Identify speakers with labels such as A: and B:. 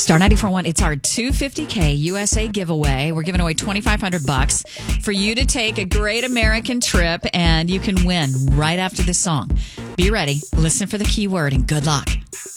A: Star 94.1, it's our $250K USA giveaway. We're giving away $2,500 for you to take a great American trip, and you can win right after this song. Be ready, listen for the keyword, and good luck.